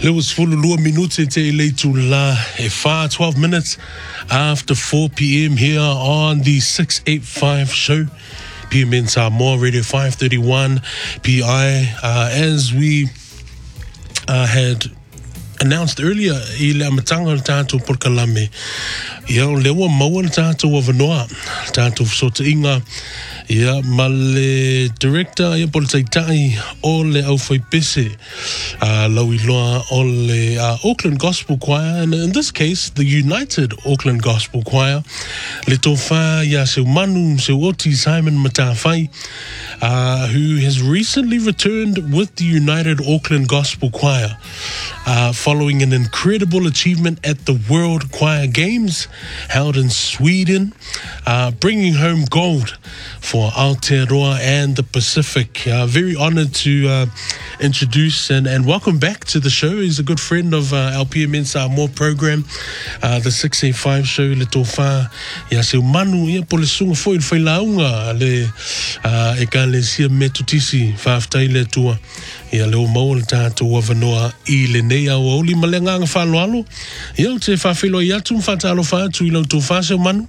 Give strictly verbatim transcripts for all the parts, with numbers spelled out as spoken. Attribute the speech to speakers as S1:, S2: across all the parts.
S1: Lewis Fululua Minute te Leitula Efa, twelve minutes after four p.m. here on the six eighty-five show. P M in Samoa Radio five thirty-one P I. Uh, as we uh, had announced earlier, I le amatanga tātou porkalame. Ia o lewa maua tātou avanoa, tātou sota inga. Ia male director ia politaitai o le Aufai Pese, uh, lau iloa o le uh, Auckland Gospel Choir, and in this case, the United Auckland Gospel Choir. Le tofa ia seu manu, seu oti Simon Matawhai, uh, who has recently returned with the United Auckland Gospel Choir, uh, following an incredible achievement at the World Choir Games held in Sweden, uh, bringing home gold for Aotearoa and the Pacific. Uh, very honored to uh, introduce and, and welcome back to the show. He's a good friend of uh, our P M N Samoa program, uh, the six eighty-five show. Le tofa ia seu manu ia po le sunga foi le whailaunga le uh, e ka le sia me tutisi whaftai le tua. Ia leo mau le tātou avanoa I le nei au auli ma le nganga whaloalo. Ia o te whawhilo I atu mwhatalo whaatu I lau tō whaseo manu.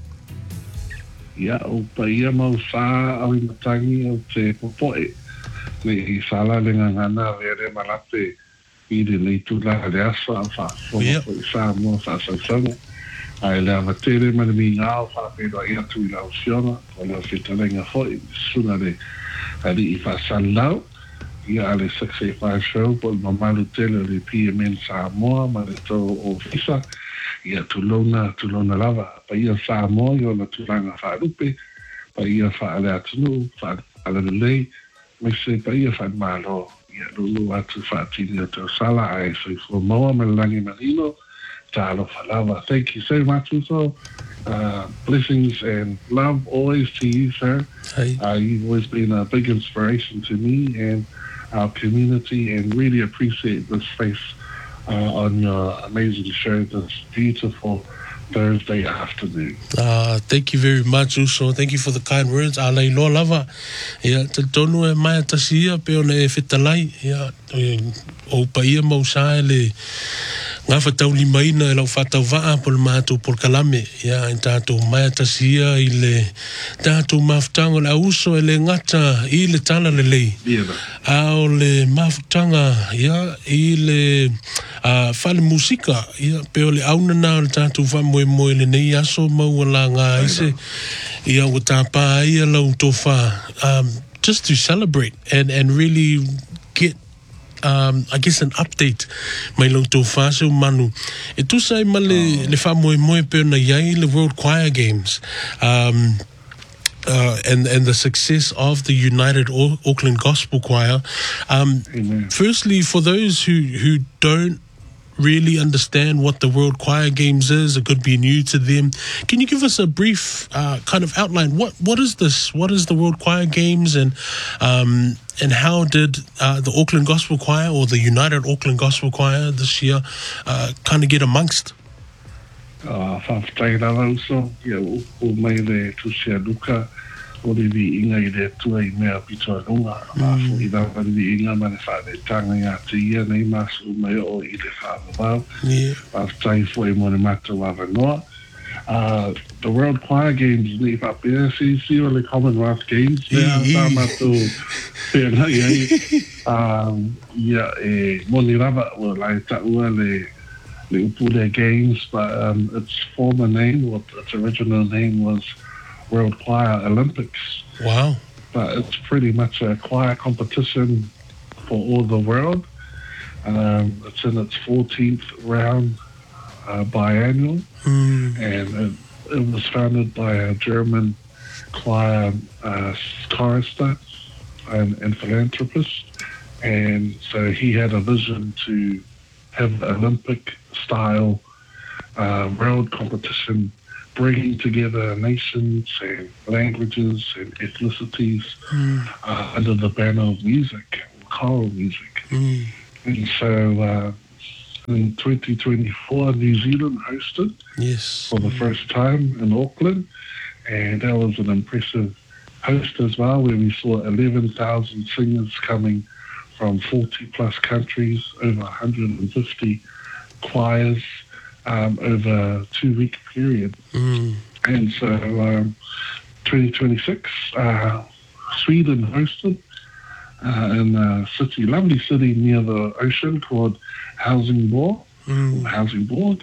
S2: Ia o pa ia mau wha au I matangi o te popoe. Le I sala le ngangana vere malate I le leitula le asa a wha whona po I sa mua wha sausanga. Ai le avatere ma le mi ngāo wha pero I atu I lau siona o le whitalenga hoi suna le ali I wha salau. Ia ale six eighty-five show po mamalu tele le P M N Samoa ma le tō o Fisa. Ia tulona tulona lava pa ia Samoa ia na tulanga whaarupe pa ia whaale atunu whaale lei me se pa ia whaad malo ia lulu atu whaatini o tō sala ai so I fo moa me langi marino tālo whalava. Thank you so much Uso. Uh, blessings and love always to you, sir.
S1: Hey. Uh,
S2: you've always been a big inspiration to me and our community, and really appreciate the space uh, on your amazing show this beautiful Thursday afternoon.
S1: Uh, thank you very much, Uso. Thank you for the kind words. A lei loa lava. Ia, te tonu e mai atasia pe ona e whetalai. Ia, o pa ia mausa e le ngā whatau lima ina e lau whatau waa po le mātou por kalame. Ia, e tātou mai atasia I le tātou mawhtanga le Uso e le ngata I le tala le lei.
S2: Yeah.
S1: A o le mawhtanga, ia, I le uh, whale musika. Ia, pe o le aunana o le tātou wha moe moe le nei aso maua la ngā ise. Ia, o tāpā ia lau tofa. Um, just to celebrate and, and really get Um, I guess an update mai lau tō whāseo manu. E tūsai ma le, le wha moe moe pēr na iai le World Choir Games. Um, uh, and, and the success of the United Auckland Gospel Choir. Um, firstly, for those who, who don't really understand what the World Choir Games is, it could be new to them. Can you give us a brief uh, kind of outline? What what is this? What is the World Choir Games, and um, and how did uh, the Auckland Gospel Choir or the United Auckland Gospel Choir this year uh, kind of get amongst?
S2: Ah, whawhtai rawa uso, ia o mai le tusia luka, o le vi inga I le tua I mea pito runga, a fo I rawa vi inga ma le whaare tanga ia te ia nei masu mai o I le whaamawau. Whawhtai fo e mo le mata wawanoa. Uh, the World Choir Games ni whapea si si o le Commonwealth Games mea tāmato pēna iai. Um, ia e moni rawa o lai taua le le Upule Games, but um, its former name, or its original name was World Choir Olympics.
S1: Wow.
S2: But it's pretty much a choir competition for all the world. Um, it's in its fourteenth round uh, biannual,
S1: mm.
S2: and it, it was founded by a German choir uh, chorister and, and philanthropist. And so he had a vision to have Olympic-style uh, world competition, bringing together nations and languages and ethnicities mm. uh, under the banner of music, choral music.
S1: Mm.
S2: And so uh, in twenty twenty-four, New Zealand hosted
S1: yes.
S2: for the first time in Auckland, and that was an impressive host as well, where we saw eleven thousand singers coming from forty plus countries, over one hundred fifty choirs um, over a two week period.
S1: Mm.
S2: And so um, twenty twenty-six, uh, Sweden hosted uh, in a city, lovely city near the ocean called Helsingborg.
S1: Mm.
S2: Helsingborg.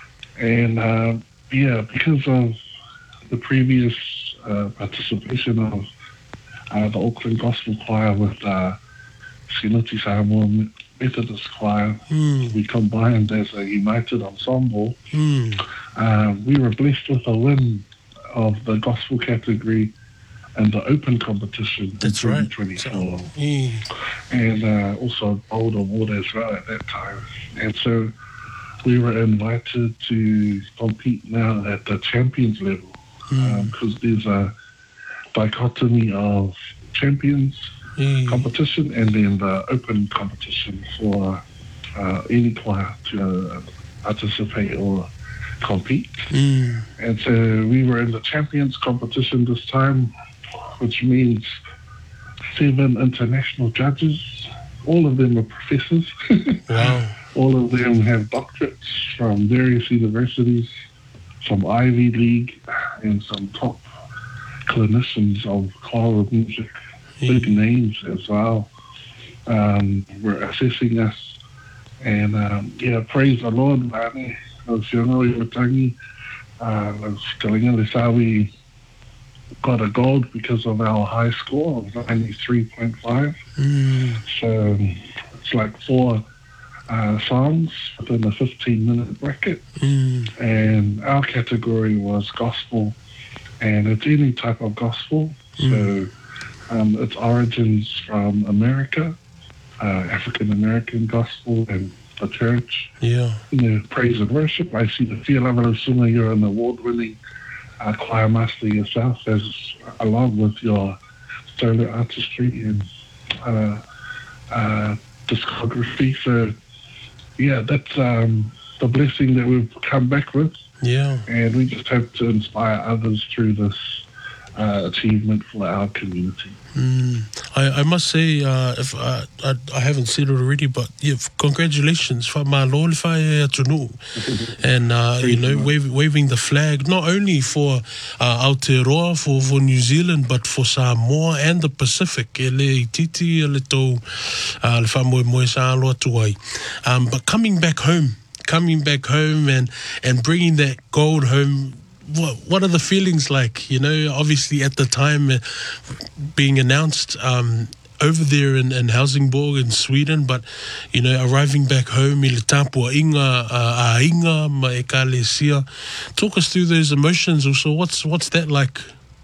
S2: And uh, yeah, because of the previous uh, participation of uh, the Auckland Gospel Choir with uh, Sinoti Samoa Methodist Choir,
S1: Mm.
S2: we combined as a united ensemble.
S1: Mm.
S2: Uh, we were blessed with a win of the gospel category and the open competition
S1: That's
S2: in
S1: right.
S2: twenty twenty-four.
S1: So, yeah.
S2: And uh, also a gold award as well at that time. And so we were invited to compete now at the champions level because
S1: Mm.
S2: um, there's a dichotomy of champions
S1: Yeah.
S2: competition and then the open competition for uh, any choir to uh, participate or compete.
S1: Mm.
S2: And so we were in the champions competition this time, which means seven international judges. All of them are professors.
S1: Wow.
S2: All of them have doctorates from various universities, some Ivy League, and some top clinicians of choral music, big
S1: Yeah.
S2: names as well, um, were assessing us. And um, yeah, praise the Lord, Mane. Nau i Watangi, uh, Kalinga we got a gold because of our high score of ninety-three point five.
S1: Mm.
S2: So it's like four uh, songs within a fifteen minute bracket.
S1: Mm.
S2: And our category was gospel, and it's any type of gospel.
S1: Mm.
S2: So um, its origins from America, uh, African American gospel, and the church.
S1: Yeah.
S2: You know, praise and worship. I see the Fia Lavalo Suma, you're an award-winning uh, choir master yourself, as along with your solo artistry and uh, uh, discography. So, yeah, that's um, the blessing that we've come back with.
S1: Yeah.
S2: And we just hope to inspire others through this uh, achievement for our community.
S1: Mm. I, I must say, uh, if uh, I, I haven't said it already, but yeah, congratulations for my Lord Tunu, and uh, you know, wave, waving the flag not only for uh, Aotearoa for for New Zealand, but for Samoa and the Pacific. Ele titi ele tau le whamoe moe sa aloa tuai. Um, but coming back home, coming back home, and and bringing that gold home. What what are the feelings like? You know, obviously at the time uh, being announced um, over there in, in Helsingborg in Sweden, but you know, arriving back home, i le tapua inga a inga ma e ka le sia. Talk us through those emotions. Also, what's what's that like?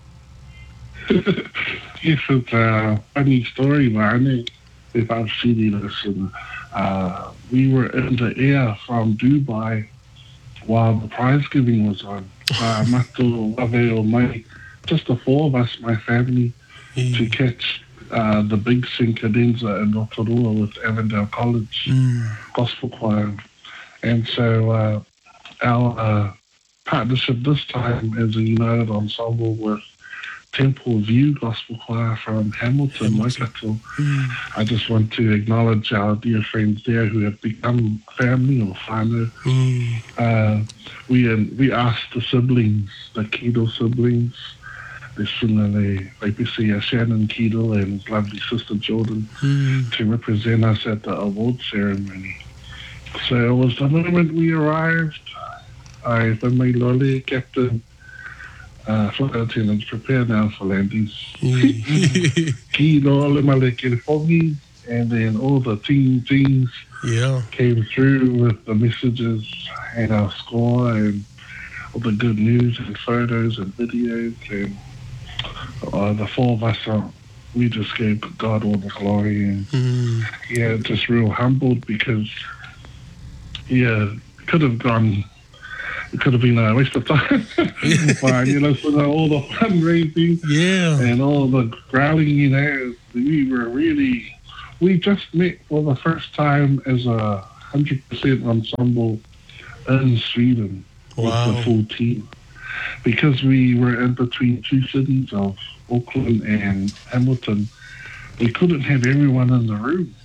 S2: Yes, it's a funny story, man. If I've seen it, listen, uh, we were in the air from Dubai while the prize giving was on. Uh, Mato, Wave o Mai, just the four of us, my family,
S1: Yeah.
S2: to catch uh, the big sing cadenza in Rotorua with Avondale College
S1: Mm.
S2: Gospel Choir. And so uh, our uh, partnership this time is a united ensemble with Temple View Gospel Choir from Hamilton,
S1: Hamilton.
S2: Waikato.
S1: Mm.
S2: I just want to acknowledge our dear friends there who have become family or whānau.
S1: Mm.
S2: Uh, we um, we asked the siblings, the Kido siblings, the Sunale, Waipisi, Shannon Kido and his lovely sister Jordan,
S1: Mm.
S2: to represent us at the award ceremony. So it was the moment we arrived. I, the Lole Captain, uh, flight attendants, prepare now for landings.
S1: Yeah.
S2: Kido, Lemale Kirifongi, and then all the team teams
S1: Yeah.
S2: came through with the messages and our score and all the good news and photos and videos, and uh, the four of us, uh, we just gave God all the glory, and
S1: Mm.
S2: yeah, just real humbled because yeah, it could have gone, it could have been a waste of time. But you know, so all the fundraising
S1: Yeah.
S2: and all the growling, you know, we were really, we just met for the first time as a hundred percent ensemble in Sweden with
S1: Wow.
S2: the full team, because we were in between two cities of Auckland and Hamilton. We couldn't have everyone in the room.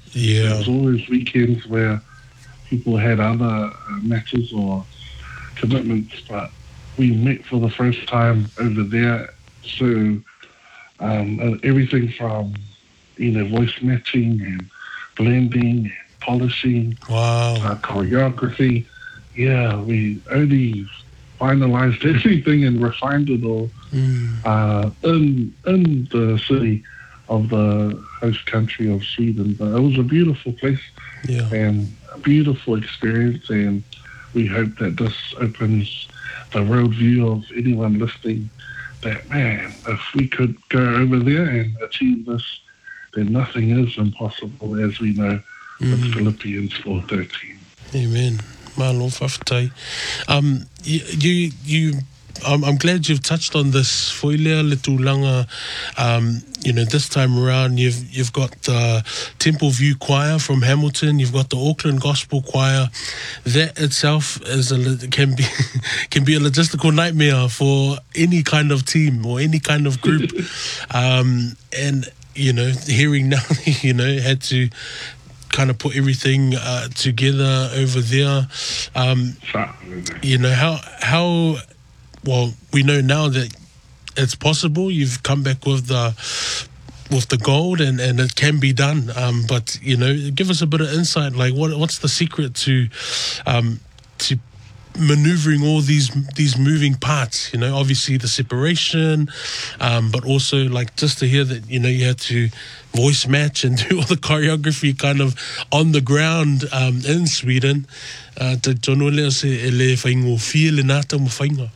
S1: Yeah.
S2: There was always weekends where people had other uh, matters or commitments, but we met for the first time over there. So um, everything from, you know, voice matching and blending and polishing,
S1: Wow.
S2: uh, choreography. Yeah, we only finalized everything and refined it all
S1: Mm.
S2: uh, in in the city of the host country of Sweden. But it was a beautiful place
S1: Yeah.
S2: and a beautiful experience, and we hope that this opens the world view of anyone listening that, man, if we could go over there and achieve this, then nothing is impossible, as we know with
S1: Mm.
S2: Philippians four thirteen.
S1: Amen. Malo whawhatai. Um, you, you, you I'm, I'm glad you've touched on this. Foilea le tūlanga, um, you know, this time around you've you've got the Temple View Choir from Hamilton. You've got the Auckland Gospel Choir. That itself is a can be can be a logistical nightmare for any kind of team or any kind of group. um, and you know, hearing now, you know, had to kind of put everything uh, together over there. Um, you know, how how well we know now that it's possible. You've come back with the with the gold, and, and it can be done. Um, but you know, give us a bit of insight. Like, what what's the secret to um, to maneuvering all these these moving parts? You know, obviously the separation, um, but also like just to hear that, you know, you had to voice match and do all the choreography kind of on the ground um, in Sweden. Uh, te tono lea se ele whaingo fia le nata mo whainga.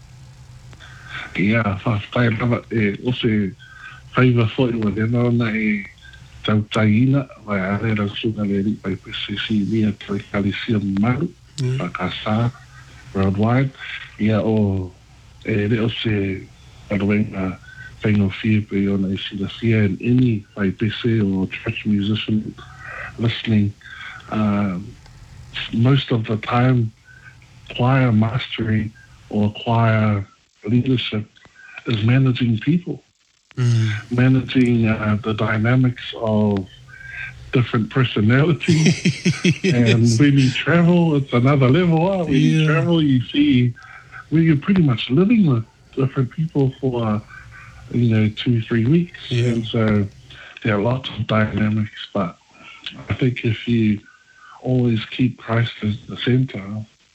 S2: Ia, whawhai rawa e o se whaiva whoi wa rena ona e tau taina, vai are rau sunga le ri pai pese si nia toi kalisia maru, whakasā, worldwide. Ia o e re o se aroenga whaingo fia pe ona e sila fia, and any pai pese or church musician listening, um, most of the time choir mastery or choir leadership is managing people, mm. managing uh, the dynamics of different personalities. Yes. And when you travel, it's another level. Huh? When yeah. you travel, you see where you're pretty much living with different people for, uh, you know, two, three weeks. Yeah. And so there are lots of dynamics, but I think if you always keep Christ as the center,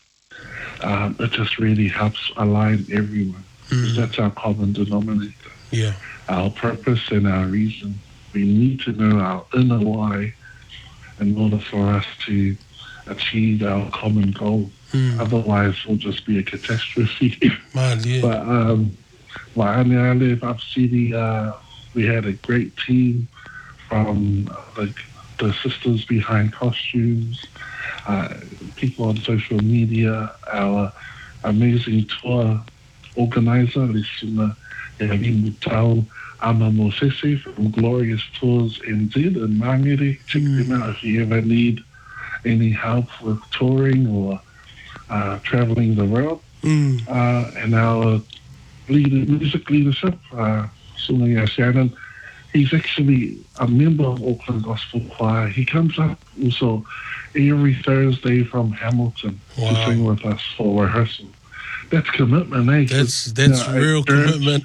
S2: Um, it just really helps align everyone. Mm. That's our common denominator.
S1: Yeah.
S2: Our purpose and our reason. We need to know our inner why in order for us to achieve our common goal. Mm. Otherwise, it'll just be a catastrophe.
S1: Man, yeah.
S2: But um, where I live up city, uh, we had a great team from the, the sisters behind costumes, Uh, people on social media, our amazing tour organizer, Lisina Mutau Ama Mosese from Glorious Tours N Z in Mangere. Check mm. them out if you ever need any help with touring or uh, traveling the world. Mm. Uh, and our leader, music leadership, uh, Sunaya Shannon, he's actually a member of Auckland Gospel Choir. He comes up also every Thursday from Hamilton wow. to sing with us for rehearsal. That's commitment, eh?
S1: That's that's you know, real church, commitment.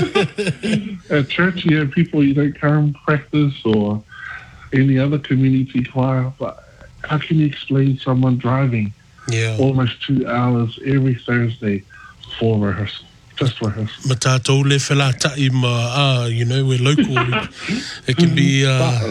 S2: At church, you have people you don't come practice or any other community choir, but how can you explain someone driving
S1: yeah.
S2: almost two hours every Thursday for rehearsal? Just rehearsal.
S1: Matatou le whelata'i ma, ah, you know, we're local. It can be uh,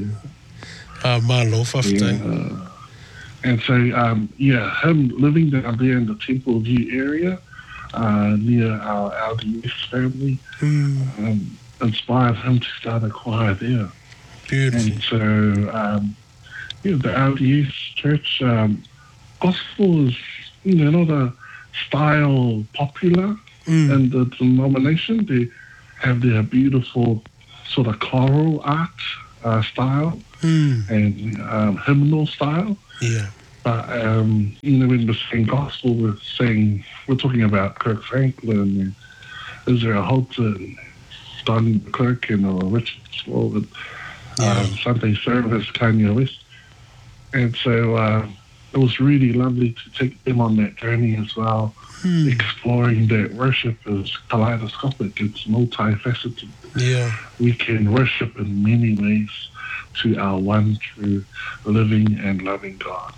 S1: uh, malo whawhatai.
S2: Yeah. And so, um, yeah, him living down there in the Temple View area, uh, near our L D S family, mm. um, inspired him to start a choir there.
S1: Beautiful.
S2: And so, um, yeah, the L D S church, um, gospel is, you know, not a style popular mm. in the denomination. They have their beautiful sort of choral art uh, style mm. and um, hymnal style.
S1: Yeah.
S2: But, um, you know, when we're saying gospel, we're saying, we're talking about Kirk Franklin and Israel Houghton, Donnie McClurkin or Richard Smallwood. um, Sunday service, Kanye West. And so uh, it was really lovely to take them on that journey as well,
S1: Hmm.
S2: exploring that worship is kaleidoscopic, it's multifaceted.
S1: Yeah.
S2: We can worship in many ways to our one true living and loving God.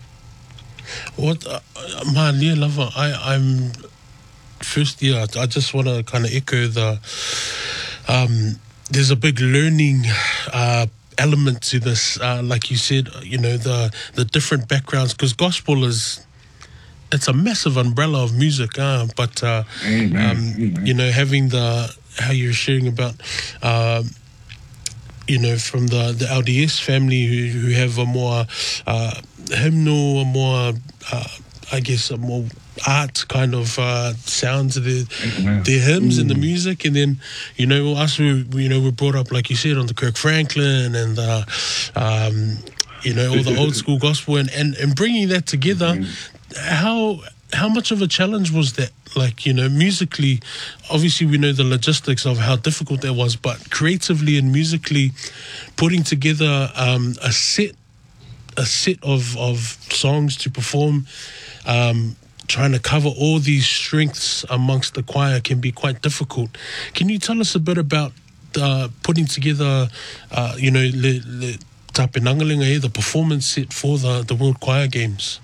S1: What, uh, man, yeah, lover, I, I'm, first, yeah, I just want to kind of echo the, um, there's a big learning uh, element to this. Uh, like you said, you know, the, the different backgrounds, because gospel is, it's a massive umbrella of music, uh, but, uh,
S2: Amen.
S1: um,
S2: Amen.
S1: you know, having the, how you're sharing about, uh, you know, from the, the L D S family who, who have a more uh, hymnal, a more, uh, I guess, a more art kind of uh, sound to their,
S2: Amen.
S1: their hymns
S2: Mm.
S1: and the music. And then, you know, us who, you know, we're brought up, like you said, on the Kirk Franklin and, uh, um, you know, all the old school gospel and, and, and bringing that together.
S2: Mm.
S1: How how much of a challenge was that? Like, you know, musically, obviously we know the logistics of how difficult that was, but creatively and musically putting together um, a set a set of, of songs to perform, um, trying to cover all these strengths amongst the choir can be quite difficult. Can you tell us a bit about uh, putting together, uh, you know, le, le, Tapenangalinga, the performance set for the, the World Choir Games?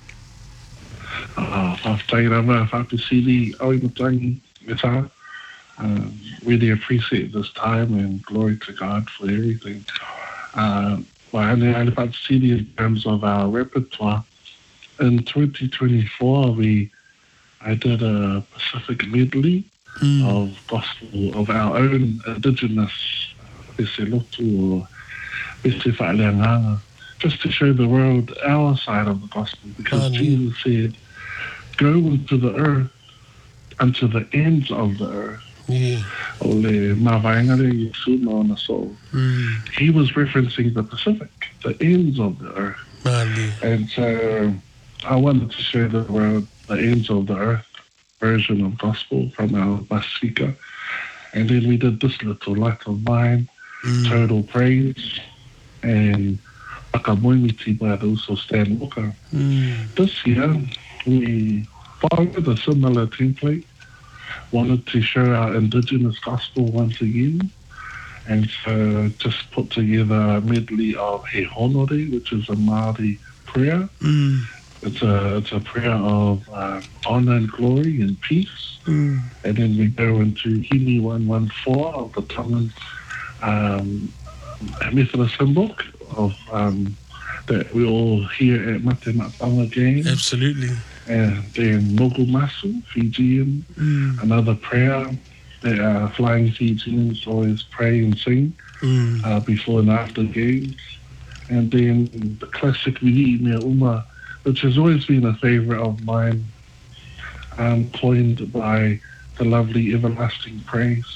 S2: Uh, Whawhatairama, whapusiri, aoi matangi, me tā. Um, really appreciate this time and glory to God for everything. Uh, well, ane ane whapusiri in terms of our repertoire, in twenty twenty-four we I did a Pacific medley
S1: Mm.
S2: of gospel of our own indigenous Pese Lotu or Pese Whaaleanganga, just to show the world our side of the gospel, because
S1: Oh,
S2: Jesus said, go into the earth, unto the ends of the earth.
S1: Yeah.
S2: O le mawaingare Yesu no na so.
S1: Mm.
S2: He was referencing the Pacific, the ends of the earth.
S1: Mali.
S2: And so I wanted to show the world the ends of the earth version of gospel from our bus speaker. And then we did this little light of mine,
S1: Mm.
S2: total praise, and Whakamoimiti by the Uso Stan Walker.
S1: Mm.
S2: This year, we followed a similar template, wanted to show our indigenous gospel once again, and so just put together a medley of He Honore, which is a Māori prayer.
S1: Mm.
S2: It's a it's a prayer of uh, honor and glory and peace.
S1: Mm.
S2: And then we go into Hini one one four of the Tongan um, Methodist hymn book of um, that we all hear at Mate Matanga Games.
S1: Absolutely.
S2: And then Nogu Masu, Fijian,
S1: Mm.
S2: another prayer that uh, flying Fijians always pray and sing
S1: Mm.
S2: uh, before and after games. And then the classic Vi'i Mea Uma, which has always been a favorite of mine, um, coined by the lovely Everlasting Praise.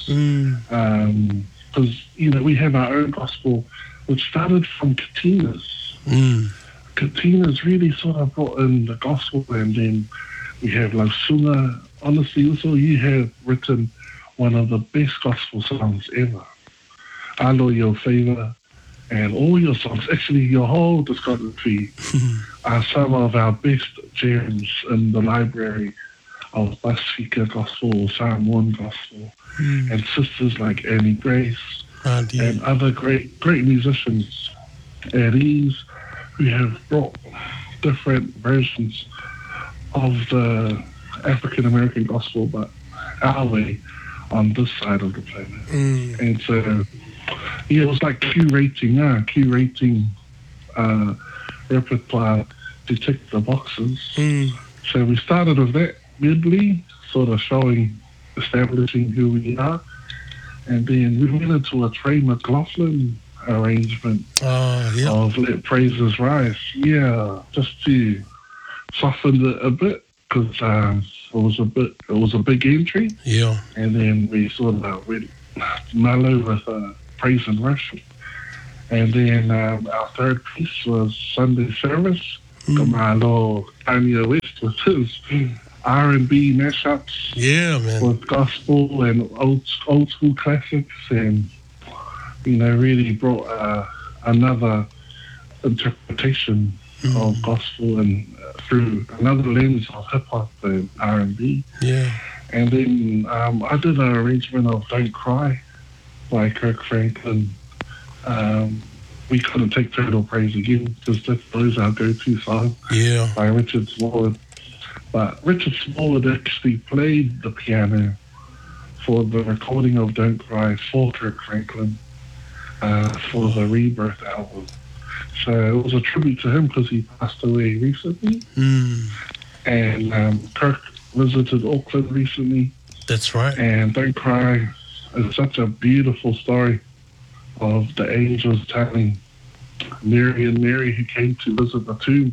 S1: Mm.
S2: Because, um, you know, we have our own gospel, which started from Katinas.
S1: Mm.
S2: Katinas really sort of brought in the gospel, and then we have Lausunga. Honestly, also, you have written one of the best gospel songs ever. Alo Your Favor, and all your songs, actually your whole discography, are some of our best gems in the library of Pasifika Gospel, Samoan Gospel,
S1: Mm.
S2: and sisters like Annie Grace,
S1: Ah, dear.
S2: and other great great musicians at ease who have brought different versions of the African American gospel, but our way on this side of the planet.
S1: Mm.
S2: And so, yeah, it was like curating, uh, curating uh, repertoire to tick the boxes.
S1: Mm.
S2: So we started with that medley, sort of showing, establishing who we are. And then we went into a Trey McLaughlin arrangement
S1: Ah, yeah.
S2: of Let Praises Rise. Yeah, just to soften it a bit, because um, it was a bit, it was a big entry.
S1: Yeah.
S2: And then we sort of went mellow with uh, praise and worship. And then um, our third piece was Sunday service.
S1: Mm.
S2: Kamalo Kanye West with his R and B mashups
S1: Yeah, man.
S2: with gospel and old old school classics, and you know, really brought uh, another interpretation
S1: Mm.
S2: of gospel and uh, through another lens of hip hop and R and B.
S1: Yeah.
S2: And then um, I did an arrangement of "Don't Cry" by Kirk Franklin. Um, we couldn't take Turtle Praise again because that's always our go-to song
S1: Yeah.
S2: by Richard Smallwood. But Richard Smallwood actually played the piano for the recording of "Don't Cry" for Kirk Franklin uh, for the Rebirth album. So it was a tribute to him because he passed away recently.
S1: Mm.
S2: And um, Kirk visited Auckland recently.
S1: That's right.
S2: And "Don't Cry" is such a beautiful story of the angels telling Mary and Mary who came to visit the tomb.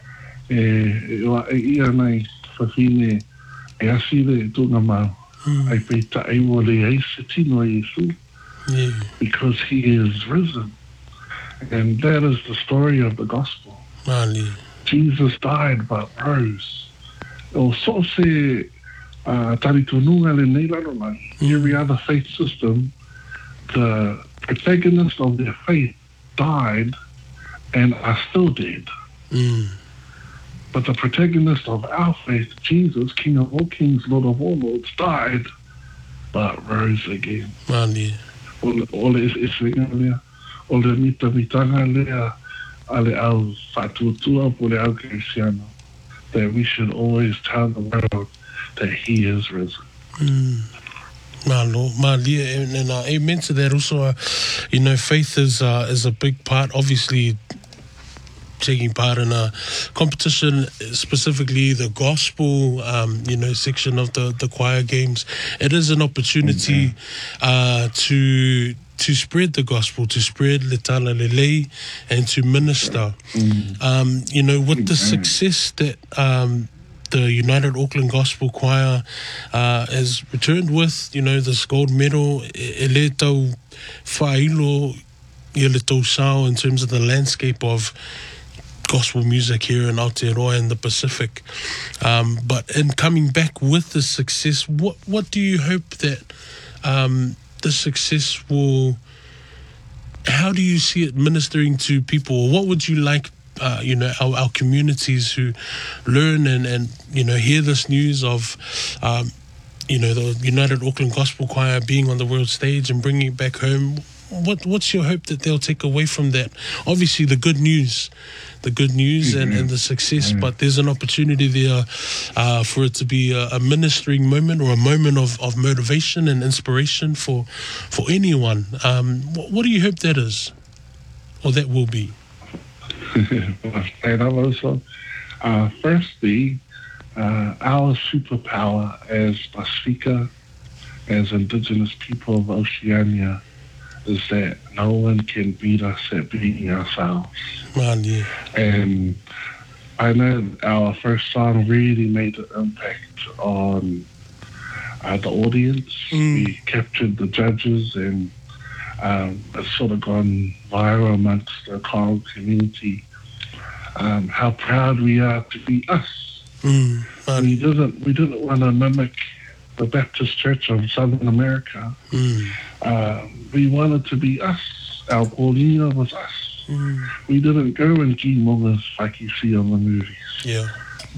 S2: E ia nei whawhine e asire tunga mau.
S1: Mm.
S2: Ai peita ai wale ai se tino Yesu.
S1: Yeah.
S2: Because he is risen. And that is the story of the gospel.
S1: Mali.
S2: Jesus died but rose. O so se uh, taritununga le nei laro mai. Every other faith system, the protagonists of their faith died and are still dead.
S1: Mm.
S2: But the protagonist of our faith, Jesus, King of all kings, Lord of all lords, died but rose again.
S1: Mali.
S2: Ole ole is is lea. Ole mita mitanga lea. Ale au fatutua pole au Cristiano. That we should always tell the world that he is risen.
S1: Mm. Malo, Mali, and, and uh, amen to that. Also, uh, you know, faith is uh, is a big part. Obviously, taking part in a competition, specifically the gospel, um, you know, section of the, the choir games. It is an opportunity uh, to to spread the gospel, to spread Le Tala Lelei, and to minister.
S2: Mm.
S1: Um, you know, with the success that um, the United Auckland Gospel Choir uh, has returned with, you know, this gold medal, e le tau whailo, e le tau sao in terms of the landscape of gospel music here in Aotearoa and the Pacific. Um, but in coming back with the success, what what do you hope that um, the success will, how do you see it ministering to people? What would you like, uh, you know, our, our communities who learn and, and, you know, hear this news of, um, you know, the United Auckland Gospel Choir being on the world stage and bringing it back home? What What's your hope that they'll take away from that? Obviously, the good news, the good news mm-hmm. and, and the success, mm-hmm. but there's an opportunity there uh, for it to be a, a ministering moment or a moment of, of motivation and inspiration for for anyone. Um, what, what do you hope that is, or that will be?
S2: And also, uh, firstly, uh, our superpower as Pasifika, as Indigenous people of Oceania, is that no one can beat us at beating ourselves.
S1: Man, yeah.
S2: And I know our first song really made an impact on uh, the audience. Mm. We captured the judges, and um, it's sort of gone viral amongst the choral community. Um, how proud we are to be us.
S1: Mm.
S2: We didn't. We didn't want to mimic the Baptist Church of Southern America.
S1: Mm.
S2: Uh, we wanted to be us. Our Paulina was us.
S1: Mm.
S2: We didn't go in kimonas like you see on the movies.
S1: Yeah.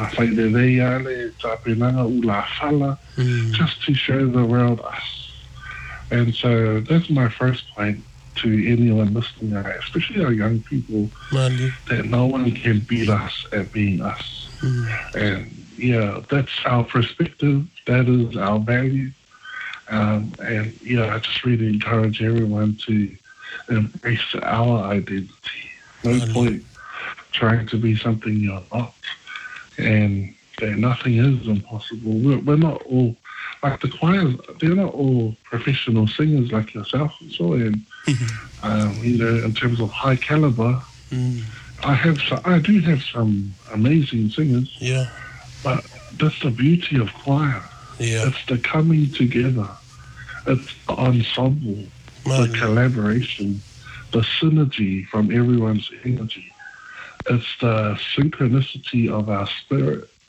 S2: Mm. Just to show the world us. And so that's my first point to anyone listening, especially our young people,
S1: Man,
S2: that no one can beat us at being us.
S1: Mm.
S2: And yeah, that's our perspective. That is our value. Um, and yeah, I just really encourage everyone to embrace our identity. No
S1: Man.
S2: point trying to be something you're not. And that nothing is impossible. We're, we're not all, like the choirs, they're not all professional singers like yourself and so on. um, you know, in terms of high caliber,
S1: mm.
S2: I have, so, I do have some amazing singers.
S1: Yeah.
S2: But that's the beauty of choir.
S1: Yeah.
S2: It's the coming together. It's the ensemble,
S1: Man.
S2: the collaboration, the synergy from everyone's energy. It's the synchronicity of our spirit